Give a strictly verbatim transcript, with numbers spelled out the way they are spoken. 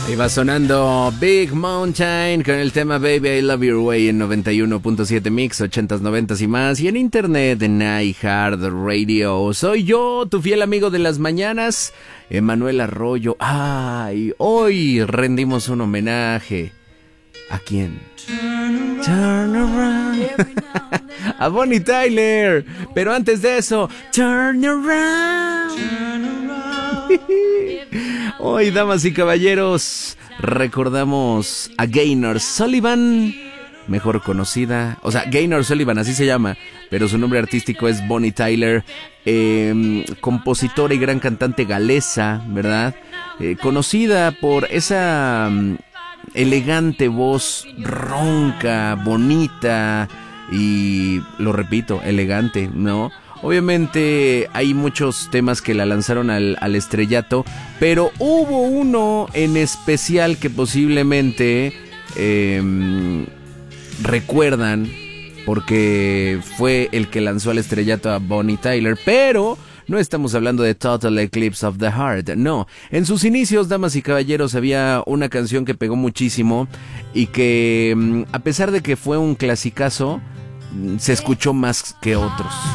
Ahí va sonando Big Mountain con el tema Baby I Love Your Way en noventa y uno punto siete Mix, ochentas, noventas y más. Y en internet en iHeartRadio. Soy yo, tu fiel amigo de las mañanas, Emanuel Arroyo. Ay, hoy rendimos un homenaje. ¿A quién? Turn around. A Bonnie Tyler. Pero antes de eso, turn around. Turn around. Hoy, damas y caballeros, recordamos a Gaynor Sullivan, mejor conocida, o sea, Gaynor Sullivan, así se llama, pero su nombre artístico es Bonnie Tyler, eh, compositora y gran cantante galesa, ¿verdad? Eh, conocida por esa um, elegante voz ronca, bonita y, lo repito, elegante, ¿no? Obviamente hay muchos temas que la lanzaron al, al estrellato, pero hubo uno en especial que posiblemente eh, recuerdan porque fue el que lanzó al estrellato a Bonnie Tyler, pero no estamos hablando de Total Eclipse of the Heart, no. En sus inicios, damas y caballeros, había una canción que pegó muchísimo y que, a pesar de que fue un clasicazo, se escuchó más que otros.